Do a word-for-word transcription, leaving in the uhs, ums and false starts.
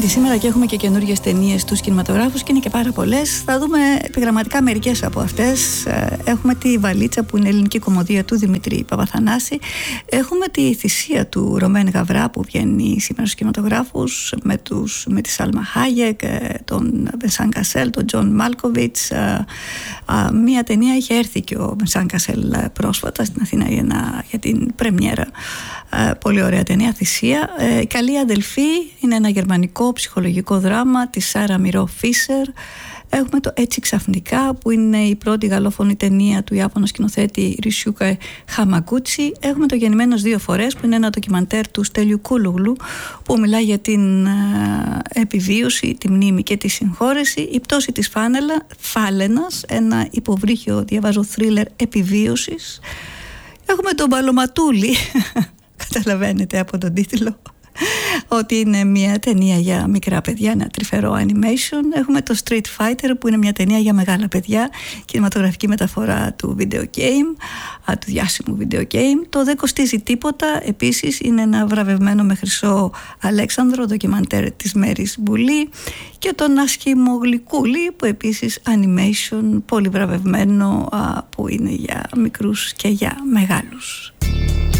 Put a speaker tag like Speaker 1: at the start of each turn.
Speaker 1: Γιατί σήμερα και έχουμε και καινούργιες ταινίες στους κινηματογράφους και είναι και πάρα πολλές. Θα δούμε επιγραμματικά μερικές από αυτές. Έχουμε τη Βαλίτσα που είναι ελληνική κομμωδία του Δημήτρη Παπαθανάση. Έχουμε τη Θυσία του Ρωμέν Γαβρά που βγαίνει σήμερα στους κινηματογράφους με, τους, με τη Σάλμα Χάγεκ, τον Βενσάν Κασέλ, τον Τζον Μάλκοβιτς. Μία ταινία είχε έρθει και ο Βενσάν Κασέλ πρόσφατα στην Αθήνα για, να, για την πρεμιέρα. Πολύ ωραία ταινία, Θυσία. Καλή αδελφή είναι ένα γερμανικό ψυχολογικό δράμα της Σάρα Μιρό Φίσερ. Έχουμε το Έτσι ξαφνικά που είναι η πρώτη γαλλόφωνη ταινία του Ιάπωνα σκηνοθέτη Ρισιούκα Χαμαγκούτσι. Έχουμε το Γεννημένος δύο φορές που είναι ένα ντοκιμαντέρ του Στέλιου Κούλογλου που μιλάει για την ε, επιβίωση, τη μνήμη και τη συγχώρεση. Η πτώση της φάνελα, Φάλαινας, ένα υποβρύχιο διαβάζω θρίλερ επιβίωσης. Έχουμε τον Παλωματούλη, καταλαβαίνετε από τον τίτλο ότι είναι μια ταινία για μικρά παιδιά, ένα τρυφερό animation. Έχουμε το Street Fighter που είναι μια ταινία για μεγάλα παιδιά, κινηματογραφική μεταφορά του video game, του διάσημου video game. Το Δεν κοστίζει τίποτα επίσης είναι ένα βραβευμένο με χρυσό Αλέξανδρο ντοκιμαντέρ της Μέρης Μπουλή, και τον Άσχημο Γλυκούλη που επίσης animation πολύ βραβευμένο, που είναι για μικρούς και για μεγάλους.